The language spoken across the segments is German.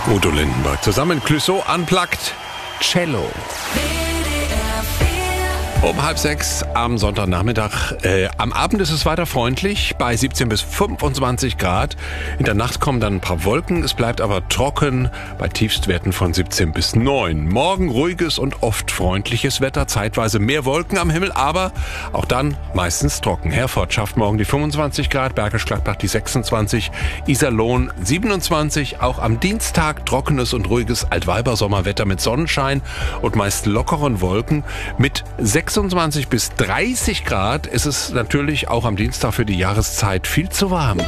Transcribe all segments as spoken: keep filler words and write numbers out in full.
Udo Lindenberg zusammen Clouseau unplugged Cello. Um halb sechs am Sonntagnachmittag. Äh, am Abend ist es weiter freundlich bei siebzehn bis fünfundzwanzig Grad. In der Nacht kommen dann ein paar Wolken. Es bleibt aber trocken bei Tiefstwerten von siebzehn bis neun. Morgen ruhiges und oft freundliches Wetter. Zeitweise mehr Wolken am Himmel, aber auch dann meistens trocken. Herford schafft morgen die fünfundzwanzig Grad, Bergisch Gladbach die sechsundzwanzig, Iserlohn siebenundzwanzig. Auch am Dienstag trockenes und ruhiges Altweiber-Sommerwetter mit Sonnenschein und meist lockeren Wolken mit sechsundzwanzig bis dreißig Grad. Ist es natürlich auch am Dienstag für die Jahreszeit viel zu warm.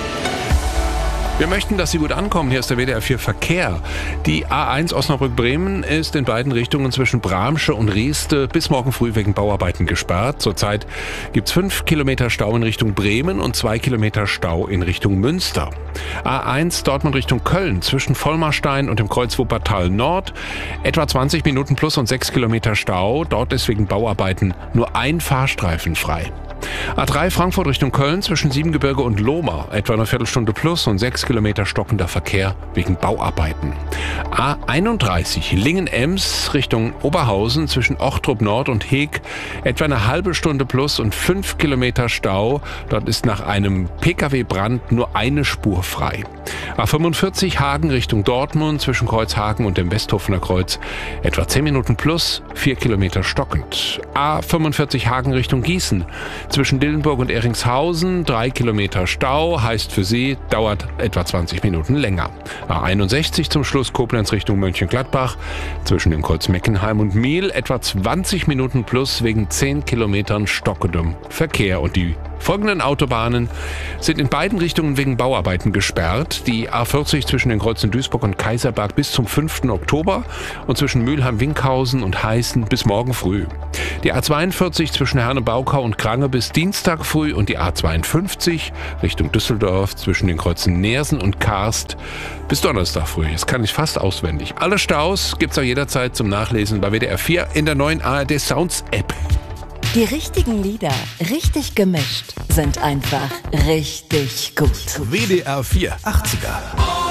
Wir möchten, dass Sie gut ankommen. Hier ist der W D R vier Verkehr. Die A eins Osnabrück-Bremen ist in beiden Richtungen zwischen Bramsche und Rieste bis morgen früh wegen Bauarbeiten gesperrt. Zurzeit gibt es fünf Kilometer Stau in Richtung Bremen und zwei Kilometer Stau in Richtung Münster. A eins Dortmund Richtung Köln zwischen Vollmarstein und dem Kreuz Wuppertal Nord. Etwa zwanzig Minuten plus und sechs Kilometer Stau. Dort ist wegen Bauarbeiten nur ein Fahrstreifen frei. A drei Frankfurt Richtung Köln zwischen Siebengebirge und Lohmar. Etwa eine Viertelstunde plus und sechs Kilometer stockender Verkehr wegen Bauarbeiten. A einunddreißig Lingen-Ems Richtung Oberhausen zwischen Ochtrup Nord und Heeg. Etwa eine halbe Stunde plus und fünf Kilometer Stau. Dort ist nach einem Pkw-Brand nur eine Spur frei. A fünfundvierzig Hagen Richtung Dortmund zwischen Kreuzhagen und dem Westhofener Kreuz. Etwa zehn Minuten plus, vier Kilometer stockend. A fünfundvierzig Hagen Richtung Gießen. Zwischen Dillenburg und Eringshausen drei Kilometer Stau, heißt für Sie, dauert etwa zwanzig Minuten länger. A einundsechzig zum Schluss Koblenz Richtung Mönchengladbach. Zwischen dem Kreuz Meckenheim und Miel etwa zwanzig Minuten plus wegen zehn Kilometern stockendem Verkehr. Und die folgenden Autobahnen sind in beiden Richtungen wegen Bauarbeiten gesperrt. Die A vierzig zwischen den Kreuzen Duisburg und Kaiserberg bis zum fünften Oktober und zwischen Mülheim-Winkhausen und Heißen bis morgen früh. Die A zweiundvierzig zwischen Herne-Baukau und Krange bis Dienstag früh und die A zweiundfünfzig Richtung Düsseldorf zwischen den Kreuzen Neersen und Karst bis Donnerstag früh. Das kann ich fast auswendig. Alle Staus gibt's auch jederzeit zum Nachlesen bei W D R vier in der neuen A R D Sounds App. Die richtigen Lieder, richtig gemischt, sind einfach richtig gut. W D R vier achtziger.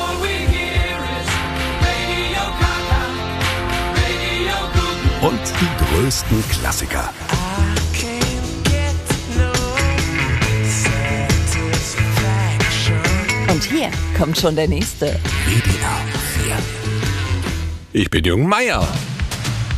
Und die größten Klassiker. Und hier kommt schon der nächste. W D R vier. Ich bin Jürgen Meier.